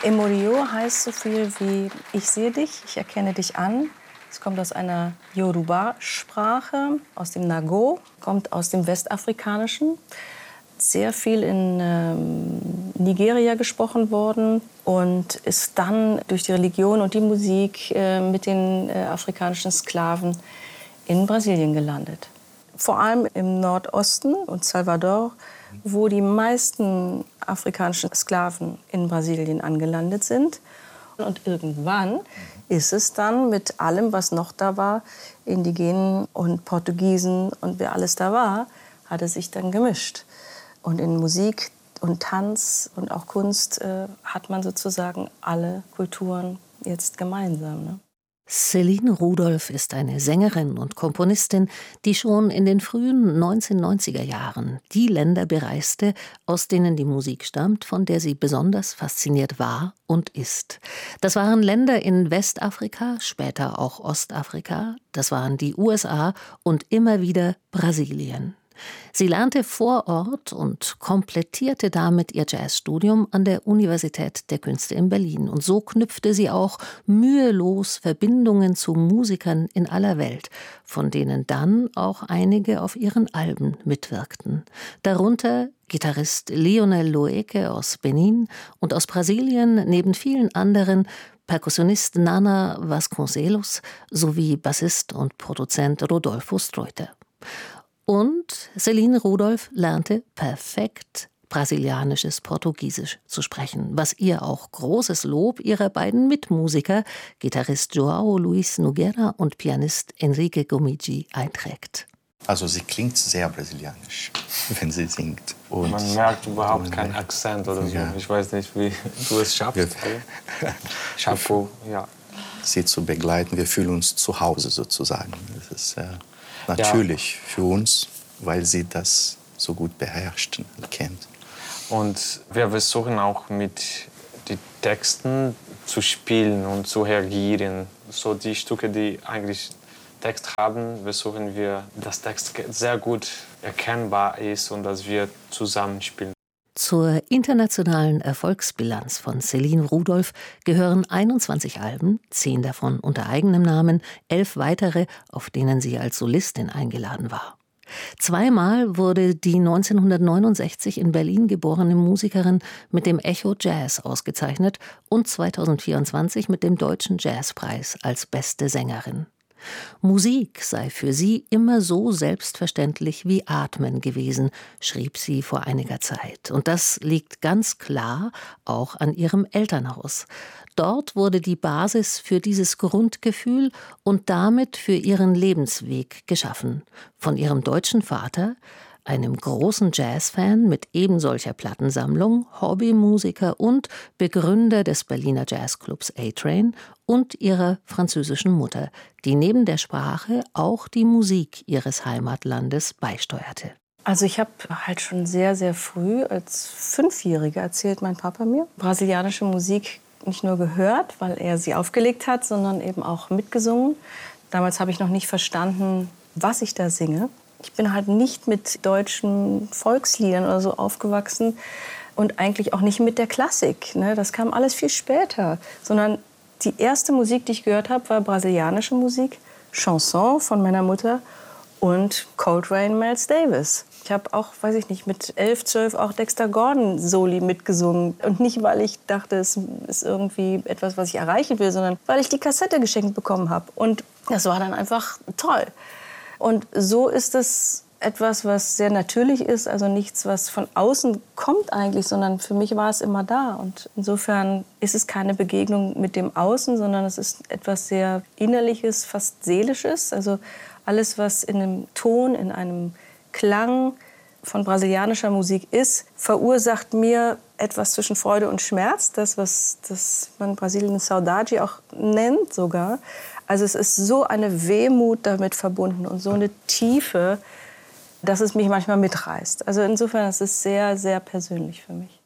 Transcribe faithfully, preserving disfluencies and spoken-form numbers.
Emorio heißt so viel wie ich sehe dich, ich erkenne dich an. Es kommt aus einer Yoruba-Sprache, aus dem Nago, kommt aus dem Westafrikanischen. Sehr viel in ähm, Nigeria gesprochen worden und ist dann durch die Religion und die Musik äh, mit den äh, afrikanischen Sklaven in Brasilien gelandet. Vor allem im Nordosten und Salvador, wo die meisten afrikanischen Sklaven in Brasilien angelandet sind. Und irgendwann ist es dann mit allem, was noch da war, Indigenen und Portugiesen und wer alles da war, hat es sich dann gemischt. Und in Musik und Tanz und auch Kunst äh, hat man sozusagen alle Kulturen jetzt gemeinsam. Ne? Céline Rudolph ist eine Sängerin und Komponistin, die schon in den frühen neunzehnhundertneunziger Jahren die Länder bereiste, aus denen die Musik stammt, von der sie besonders fasziniert war und ist. Das waren Länder in Westafrika, später auch Ostafrika, das waren die U S A und immer wieder Brasilien. Sie lernte vor Ort und komplettierte damit ihr Jazzstudium an der Universität der Künste in Berlin. Und so knüpfte sie auch mühelos Verbindungen zu Musikern in aller Welt, von denen dann auch einige auf ihren Alben mitwirkten. Darunter Gitarrist Lionel Loeke aus Benin und aus Brasilien neben vielen anderen Perkussionist Nana Vasconcelos sowie Bassist und Produzent Rodolfo Streuter. Und Céline Rudolph lernte perfekt brasilianisches Portugiesisch zu sprechen, was ihr auch großes Lob ihrer beiden Mitmusiker, Gitarrist João Luis Nogueira und Pianist Henrique Gomigi, einträgt. Also sie klingt sehr brasilianisch, wenn sie singt. Und man merkt überhaupt keinen Akzent oder so. Ja. Ich weiß nicht, wie du es schaffst. Chapeau, ja. Sie zu begleiten, wir fühlen uns zu Hause sozusagen. Das ist äh, natürlich ja. für uns, weil sie das so gut beherrscht und kennt. Und wir versuchen auch mit den Texten zu spielen und zu reagieren. So die Stücke, die eigentlich Text haben, versuchen wir, dass Text sehr gut erkennbar ist und dass wir zusammenspielen. Zur internationalen Erfolgsbilanz von Céline Rudolph gehören einundzwanzig Alben, zehn davon unter eigenem Namen, elf weitere, auf denen sie als Solistin eingeladen war. Zweimal wurde die neunzehnhundertneunundsechzig in Berlin geborene Musikerin mit dem Echo Jazz ausgezeichnet und zweitausendvierundzwanzig mit dem Deutschen Jazzpreis als beste Sängerin. Musik sei für sie immer so selbstverständlich wie Atmen gewesen, schrieb sie vor einiger Zeit. Und das liegt ganz klar auch an ihrem Elternhaus. Dort wurde die Basis für dieses Grundgefühl und damit für ihren Lebensweg geschaffen. Von ihrem deutschen Vater, einem großen Jazzfan mit ebensolcher Plattensammlung, Hobbymusiker und Begründer des Berliner Jazzclubs A-Train, und ihrer französischen Mutter, die neben der Sprache auch die Musik ihres Heimatlandes beisteuerte. Also ich habe halt schon sehr, sehr früh, als Fünfjährige, erzählt mein Papa mir, brasilianische Musik nicht nur gehört, weil er sie aufgelegt hat, sondern eben auch mitgesungen. Damals habe ich noch nicht verstanden, was ich da singe. Ich bin halt nicht mit deutschen Volksliedern oder so aufgewachsen und eigentlich auch nicht mit der Klassik. Ne? Das kam alles viel später. Sondern die erste Musik, die ich gehört habe, war brasilianische Musik, Chanson von meiner Mutter und Coltrane, Miles Davis. Ich habe auch, weiß ich nicht, mit elf, zwölf auch Dexter Gordon Soli mitgesungen. Und nicht, weil ich dachte, es ist irgendwie etwas, was ich erreichen will, sondern weil ich die Kassette geschenkt bekommen habe. Und das war dann einfach toll. Und so ist es etwas, was sehr natürlich ist, also nichts, was von außen kommt eigentlich, sondern für mich war es immer da. Und insofern ist es keine Begegnung mit dem Außen, sondern es ist etwas sehr Innerliches, fast Seelisches. Also alles, was in einem Ton, in einem Klang von brasilianischer Musik ist, verursacht mir etwas zwischen Freude und Schmerz. Das, was das man Brasilien Saudade auch nennt sogar. Also es ist so eine Wehmut damit verbunden und so eine Tiefe, dass es mich manchmal mitreißt. Also insofern ist es sehr, sehr persönlich für mich.